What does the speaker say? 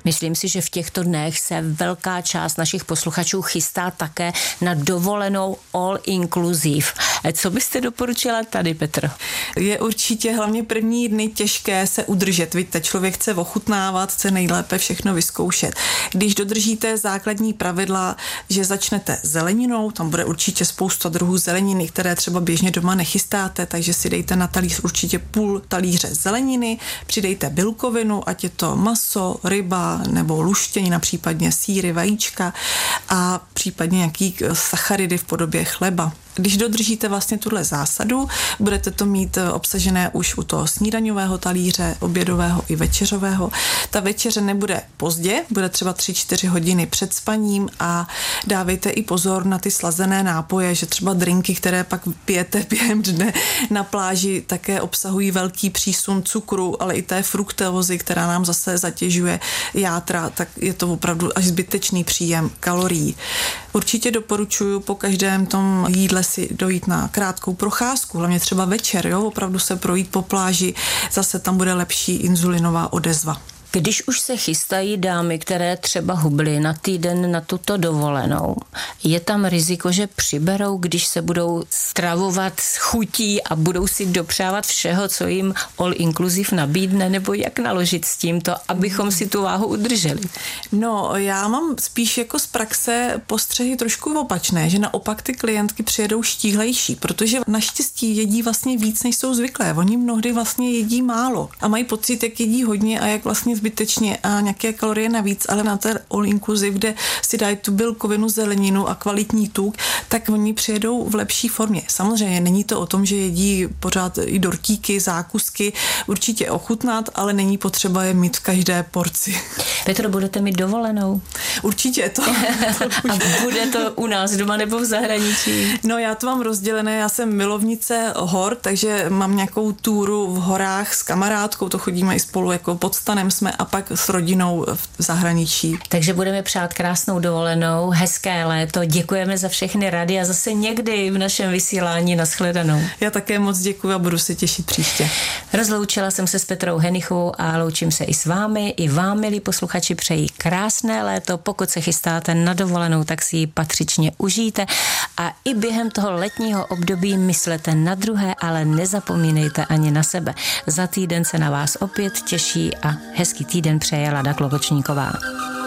Myslím si, že v těchto dnech se velká část našich posluchačů chystá také na dovolenou all inclusive. Co byste doporučila tady, Petro? Je určitě hlavně první dny těžké se udržet. Víte, člověk chce ochutnávat, chce nejlépe všechno vyzkoušet. Když dodržíte základní pravidla, že začnete zeleninou, tam bude určitě spousta druhů zeleniny, které třeba běžně doma nechystáte, takže si dejte na talíř určitě půl talíře zeleniny, přidejte bílkovinu, ať je to maso, ryba nebo luštěnina, případně sýry, vajíčka a případně nějaký sacharidy v podobě chleba. Když dodržíte vlastně tuhle zásadu, budete to mít obsažené už u toho snídaňového talíře, obědového i večeřového. Ta večeře nebude pozdě, bude třeba 3-4 hodiny před spaním a dávejte i pozor na ty slazené nápoje, že třeba drinky, které pak pijete během dne na pláži, také obsahují velký přísun cukru, ale i té fruktózy, která nám zase zatěžuje játra, tak je to opravdu až zbytečný příjem kalorií. Určitě doporučuji po každém tom jídle si dojít na krátkou procházku, hlavně třeba večer, jo, opravdu se projít po pláži, zase tam bude lepší inzulinová odezva. Když už se chystají dámy, které třeba hubly na týden na tuto dovolenou, je tam riziko, že přiberou, když se budou stravovat s chutí a budou si dopřávat všeho, co jim all inclusive nabídne, nebo jak naložit s tímto, abychom si tu váhu udrželi? No, já mám spíš jako z praxe postřehy trošku opačné, že naopak ty klientky přijedou štíhlejší, protože naštěstí jedí vlastně víc, než jsou zvyklé. Oni mnohdy vlastně jedí málo a mají pocit, jak jedí hodně a jak vlastně zbytečně a nějaké kalorie navíc, ale na té all inclusive, kde si dají tu bílkovinu, zeleninu a kvalitní tuk, tak oni přijedou v lepší formě. Samozřejmě není to o tom, že jedí pořád i dortíky, zákusky, určitě ochutnat, ale není potřeba je mít v každé porci. Petro, budete mít dovolenou? Určitě to. A bude to u nás doma nebo v zahraničí? No, já to mám rozdělené, já jsem milovnice hor, takže mám nějakou túru v horách s kamarádkou, to chodíme i spolu, jako pod stanem jsme a pak s rodinou v zahraničí. Takže budeme přát krásnou dovolenou, hezké léto, děkujeme za všechny rady a zase někdy v našem vysílání nashledanou. Já také moc děkuji a budu se těšit příště. Rozloučila jsem se s Petrou Henichovou a loučím se i s vámi, i vám, milí posluchači, přeji krásné léto, pokud se chystáte na dovolenou, tak si ji patřičně užijte a i během toho letního období myslete na druhé, ale nezapomínejte ani na sebe. Za týden se na vás opět těší a hezký týden přeje Lada Klobočníková.